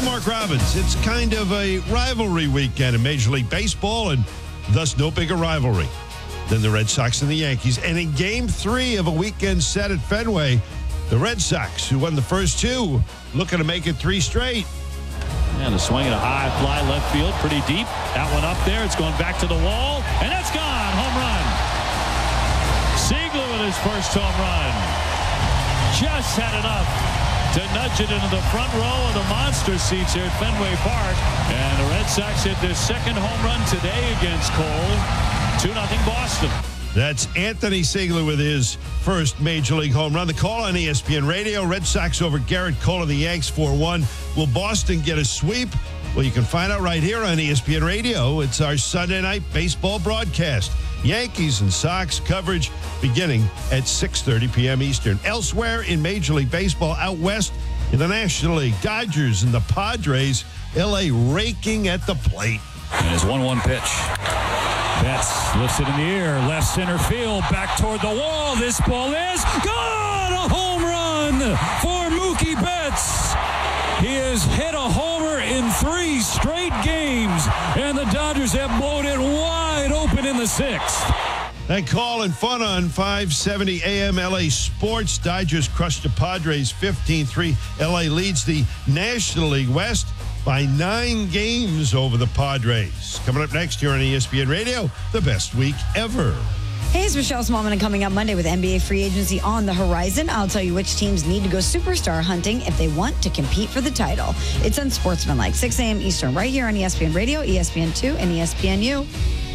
I'm Mark Robbins. It's kind of a rivalry weekend in Major League Baseball, and thus no bigger rivalry than the Red Sox and the Yankees. And in Game 3 of a weekend set at Fenway, the Red Sox, who won the first two, looking to make it 3 straight. And a swing and a high fly left field, pretty deep. That one up there, it's going back to the wall, and it's gone. Home run. Seigler with his first home run. Just had enough to nudge it into the front row of the monster seats here at Fenway Park. And the Red Sox hit their second home run today against Cole. 2-0 Boston. That's Anthony Seigler with his first Major League home run. The call on ESPN Radio, Red Sox over Garrett Cole and the Yanks 4-1. Will Boston get a sweep? Well, you can find out right here on ESPN Radio. It's our Sunday night baseball broadcast. Yankees and Sox coverage beginning at 6:30 p.m. Eastern. Elsewhere in Major League Baseball, out west in the National League, Dodgers and the Padres, L.A. raking at the plate. And his 1-1 pitch. Betts lifts it in the air, left center field, back toward the wall. This ball is gone! A home run for Mookie Betts. He has hit a homer in 3 straight games, and the Dodgers have blown it wide open in the 6th. That call and fun on 570 AM LA Sports. Dodgers crushed the Padres 15-3. LA leads the National League West by 9 games over the Padres. Coming up next here on ESPN Radio, the best week ever. Hey, it's Michelle Smallman, and coming up Monday with NBA free agency on the horizon, I'll tell you which teams need to go superstar hunting if they want to compete for the title. It's Unsportsmanlike, 6 a.m. Eastern, right here on ESPN Radio, ESPN2, and ESPNU.